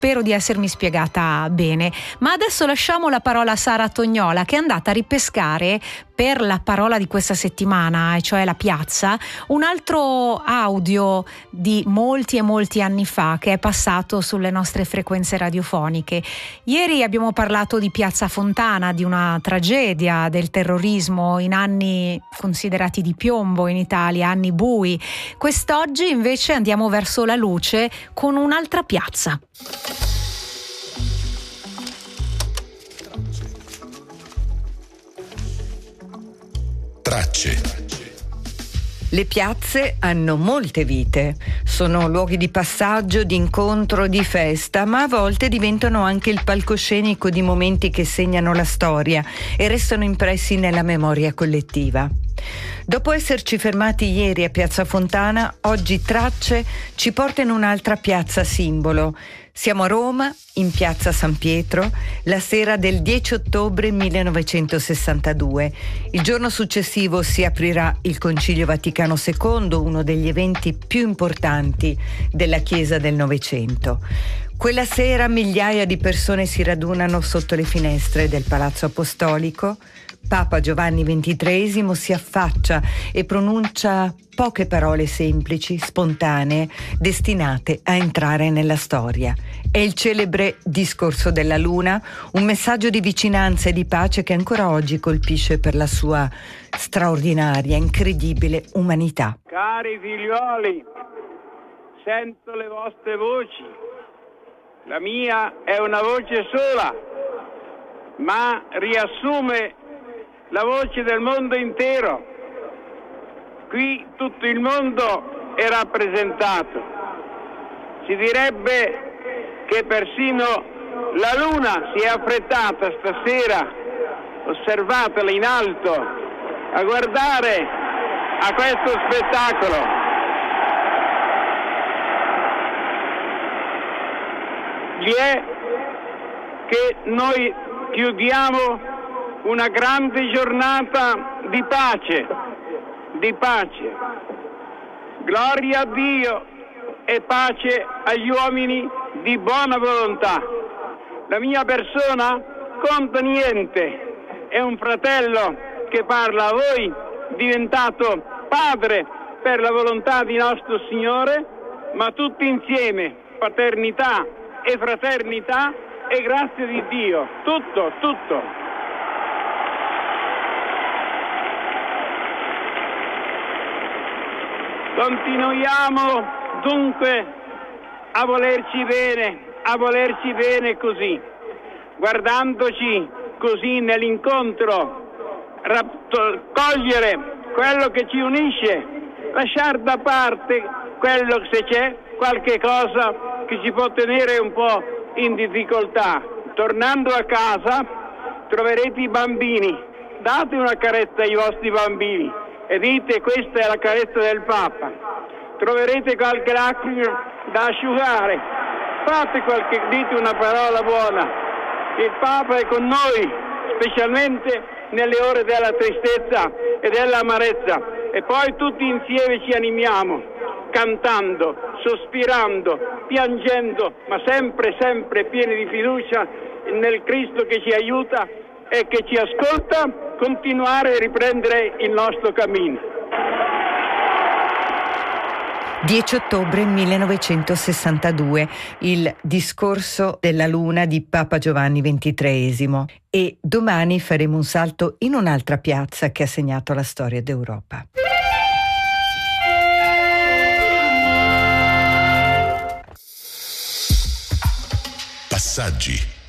Spero di essermi spiegata bene, ma adesso lasciamo la parola a Sara Tognola, che è andata a ripescare per la parola di questa settimana, e cioè la piazza, un altro audio di molti e molti anni fa che è passato sulle nostre frequenze radiofoniche. Ieri abbiamo parlato di Piazza Fontana, di una tragedia del terrorismo in anni considerati di piombo in Italia, anni bui. Quest'oggi invece andiamo verso la luce con un'altra piazza. Tracce. Le piazze hanno molte vite, sono luoghi di passaggio, di incontro, di festa, ma a volte diventano anche il palcoscenico di momenti che segnano la storia e restano impressi nella memoria collettiva. Dopo esserci fermati ieri a Piazza Fontana, oggi Tracce ci porta in un'altra piazza simbolo. Siamo a Roma, in Piazza San Pietro, la sera del 10 ottobre 1962. Il giorno successivo si aprirà il Concilio Vaticano II, uno degli eventi più importanti della Chiesa del Novecento. Quella sera migliaia di persone si radunano sotto le finestre del Palazzo Apostolico. Papa Giovanni XXIII si affaccia e pronuncia poche parole semplici, spontanee, destinate a entrare nella storia. È il celebre Discorso della Luna, un messaggio di vicinanza e di pace che ancora oggi colpisce per la sua straordinaria, incredibile umanità. Cari figliuoli, sento le vostre voci. La mia è una voce sola, ma riassume la voce del mondo intero. Qui tutto il mondo è rappresentato. Si direbbe che persino la luna si è affrettata stasera, osservatela in alto, a guardare a questo spettacolo. Gli è che noi chiudiamo una grande giornata di pace. Gloria a Dio e pace agli uomini di buona volontà. La mia persona conta niente, è un fratello che parla a voi, diventato padre per la volontà di nostro Signore, ma tutti insieme, paternità e fraternità e grazia di Dio, tutto. Continuiamo dunque a volerci bene così, guardandoci così nell'incontro, cogliere quello che ci unisce, lasciare da parte quello, se c'è qualche cosa che ci può tenere un po' in difficoltà. Tornando a casa troverete i bambini, date una carezza ai vostri bambini e dite: questa è la carezza del Papa. Troverete qualche lacrima da asciugare, dite una parola buona. Il Papa è con noi, specialmente nelle ore della tristezza e dell'amarezza, e poi tutti insieme ci animiamo, cantando, sospirando, piangendo, ma sempre pieni di fiducia nel Cristo che ci aiuta e che ci ascolta, continuare e riprendere il nostro cammino. 10 ottobre 1962, il Discorso della Luna di Papa Giovanni XXIII, e domani faremo un salto in un'altra piazza che ha segnato la storia d'Europa. Passaggi.